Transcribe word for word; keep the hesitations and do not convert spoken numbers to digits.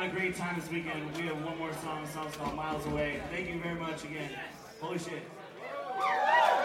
a great time this weekend. We have one more song. The song's called Miles Away. Thank you very much again. Holy shit.